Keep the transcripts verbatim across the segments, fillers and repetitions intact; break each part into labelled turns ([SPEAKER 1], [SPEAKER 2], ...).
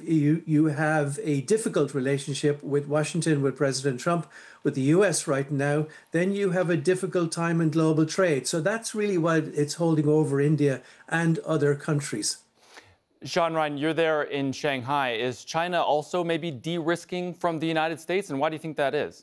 [SPEAKER 1] you you have a difficult relationship with Washington, with President Trump, with the U S right now, then you have a difficult time in global trade. So that's really why it's holding over India and other countries.
[SPEAKER 2] Sean Ryan, you're there in Shanghai. Is China also maybe de-risking from the United States? And why do you think that is?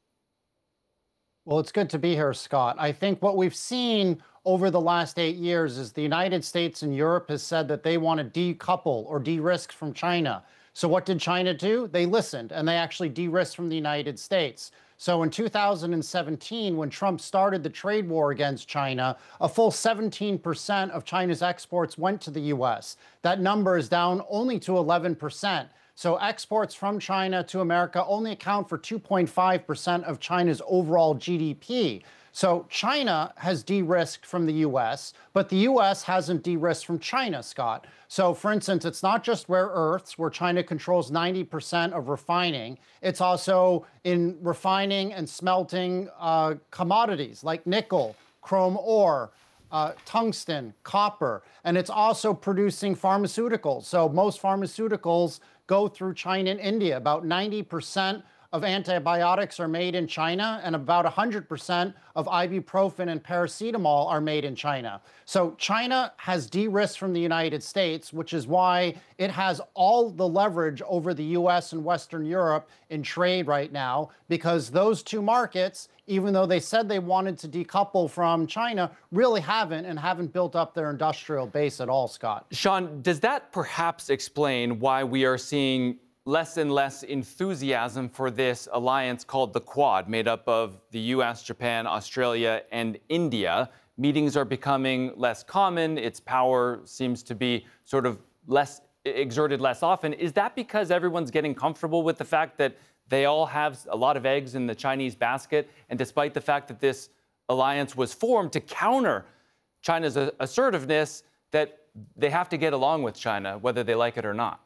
[SPEAKER 3] Well, it's good to be here, Scott. I think what we've seen over the last eight years is the United States and Europe has said that they want to decouple or de-risk from China. So what did China do? They listened, and they actually de-risked from the United States. So in two thousand seventeen, when Trump started the trade war against China, a full seventeen percent of China's exports went to the U S. That number is down only to eleven percent. So exports from China to America only account for two point five percent of China's overall G D P. So China has de-risked from the U S, but the U S hasn't de-risked from China, Scott. So for instance, it's not just rare earths where China controls ninety percent of refining. It's also in refining and smelting uh, commodities like nickel, chrome ore, Uh, tungsten, copper, and it's also producing pharmaceuticals. So most pharmaceuticals go through China and India. About ninety percent of antibiotics are made in China, and about one hundred percent of ibuprofen and paracetamol are made in China. So China has de-risked from the United States, which is why it has all the leverage over the U S and Western Europe in trade right now, because those two markets, even though they said they wanted to decouple from China, really haven't and haven't built up their industrial base at all, Scott.
[SPEAKER 2] Sean, does that perhaps explain why we are seeing less and less enthusiasm for this alliance called the Quad, made up of the U S, Japan, Australia, and India? Meetings are becoming less common. Its power seems to be sort of less exerted less often. Is that because everyone's getting comfortable with the fact that they all have a lot of eggs in the Chinese basket? And despite the fact that this alliance was formed to counter China's assertiveness, that they have to get along with China, whether they like it or not?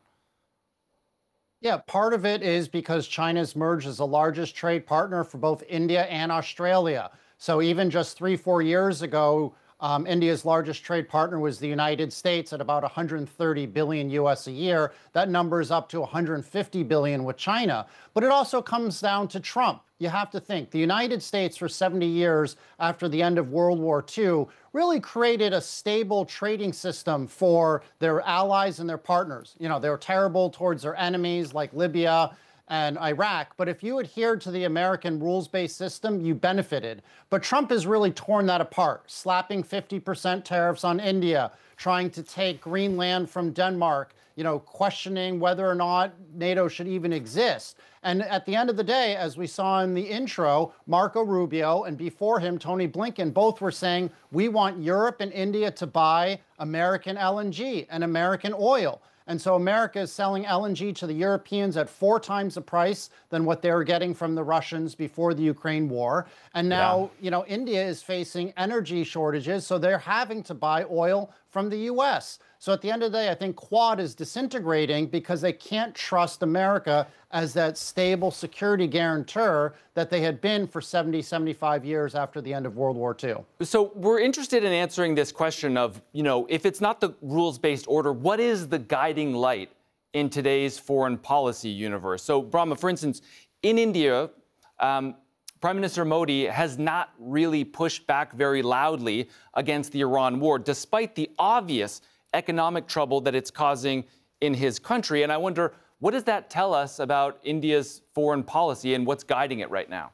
[SPEAKER 3] Yeah, part of it is because China's emerged as the largest trade partner for both India and Australia. So even just three, four years ago, um, India's largest trade partner was the United States at about one hundred thirty billion U S a year. That number is up to one hundred fifty billion with China. But it also comes down to Trump. You have to think the United States for seventy years after the end of World War Two really created a stable trading system for their allies and their partners. You know, they were terrible towards their enemies like Libya and Iraq, but if you adhered to the American rules-based system, you benefited. But Trump has really torn that apart, slapping fifty percent tariffs on India, trying to take Greenland from Denmark, you know, questioning whether or not NATO should even exist. And at the end of the day, as we saw in the intro, Marco Rubio and before him, Tony Blinken, both were saying, we want Europe and India to buy American L N G and American oil. And so America is selling L N G to the Europeans at four times the price than what they were getting from the Russians before the Ukraine war. And now, yeah. you know, India is facing energy shortages, so they're having to buy oil from the U S. So at the end of the day, I think Quad is disintegrating because they can't trust America as that stable security guarantor that they had been for seventy, seventy-five years after the end of World War Two.
[SPEAKER 2] So we're interested in answering this question of, you know, if it's not the rules-based order, what is the guiding light in today's foreign policy universe? So, Brahma, for instance, in India, um, Prime Minister Modi has not really pushed back very loudly against the Iran war, despite the obvious economic trouble that it's causing in his country. And I wonder, what does that tell us about India's foreign policy and what's guiding it right now?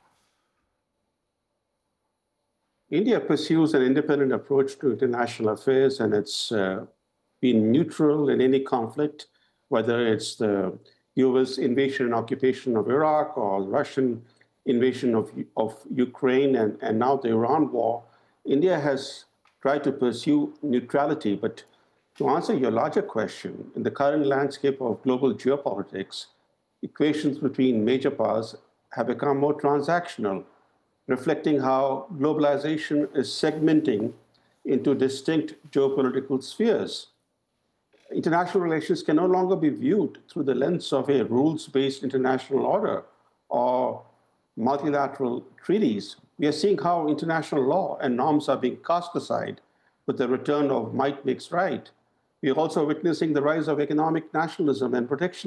[SPEAKER 4] India pursues an independent approach to international affairs, and it's uh, been neutral in any conflict, whether it's the U S invasion and occupation of Iraq or Russian invasion of, of Ukraine and, and now the Iran war. India has tried to pursue neutrality, but to answer your larger question, in the current landscape of global geopolitics, equations between major powers have become more transactional, reflecting how globalization is segmenting into distinct geopolitical spheres. International relations can no longer be viewed through the lens of a rules-based international order or multilateral treaties. We are seeing how international law and norms are being cast aside with the return of might makes right. We are also witnessing the rise of economic nationalism and protection.